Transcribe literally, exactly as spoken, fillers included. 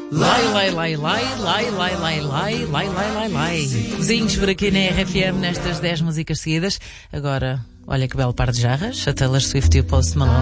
Lai, lai, lai, lai, lai, lai, lai, lai, lai, lai, lai, lai. Vizinhos por aqui na R F M nestas dez músicas seguidas. Agora, olha que belo par de jarras, a Taylor Swift e o Post Malone.